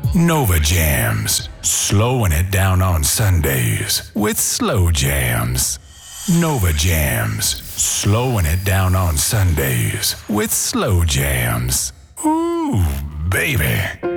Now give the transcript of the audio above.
Nova Jams, slowing it down on Sundays with slow jams. Nova Jams, slowing it down on Sundays with slow jams. Ooh, baby.